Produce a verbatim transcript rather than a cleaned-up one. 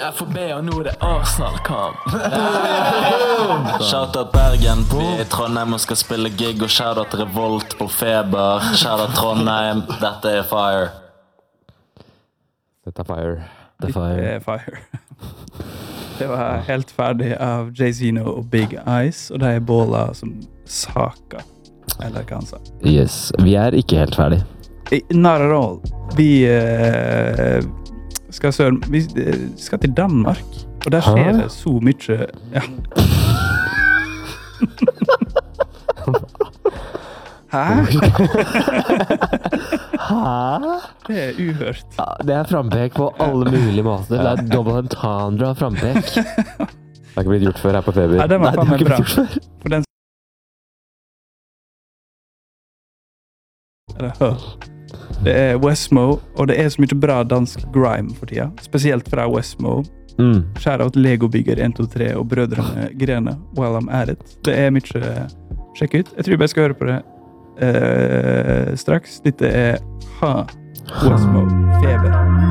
F O B, og nå er det Arsenal-kamp. Shoutout Bergen, vi er i Trondheim og skal spille gig, og shoutout Revolt på Feber. Shoutout Trondheim, dette er Fire. Dette er Fire. Det er Fire. Det var helt ferdig av Jay-Zino og Big Eyes, og det er båla som saka, eller hva han sa. Yes, vi er ikke helt ferdig. Not at all. Vi uh, skal, sør, vi skal til Danmark, og der skjer det så mye. Ja. Hæ? Hæ? Det er uhørt. Ja, det er frampek på alle mulige måter. Det er double entendre av frampek. Det har ikke blitt gjort før her på Feber. Ja, det var faen meg bra. For den Det er Westmo, og det er så mye bra dansk grime for tida. Spesielt fra Westmo. Mm. Shoutout Lego-bygger en to tre og brødrene Grene, while I'm at it. Det er mye sjekk ut. Jeg tror jeg bare skal høre på det uh, straks. Dette er Ha Westmo Feber.